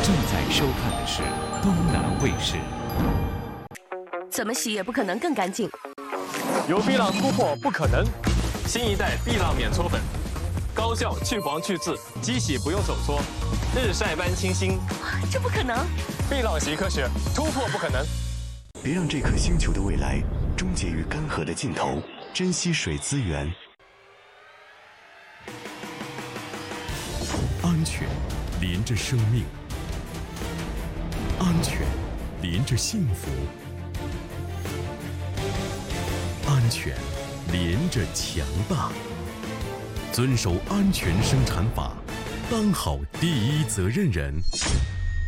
正在收看的是东南卫视。 怎么洗也不可能更干净。 由碧浪突破不可能，新一代碧浪免搓粉，高效去黄去渍，机洗不用手搓，日晒般清新。 这不可能！ 碧浪洗科学，突破不可能。 别让这颗星球的未来终结于干涸的尽头，珍惜水资源。 安全连着生命，安全连着幸福，安全连着强大。遵守安全生产法，当好第一责任人。